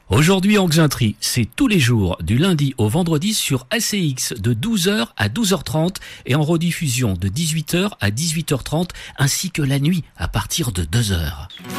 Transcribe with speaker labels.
Speaker 1: Aujourd'hui en Xintri, c'est tous les jours, du lundi au vendredi sur ACX de 12h à 12h30 et en rediffusion de 18h à 18h30 ainsi que la nuit à partir de 2h.